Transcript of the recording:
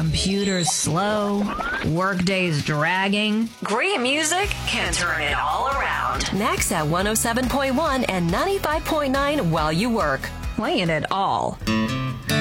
computers slow, workdays dragging. Great music can turn it all around. Next at 107.1 and 95.9 while you work. Playing it all.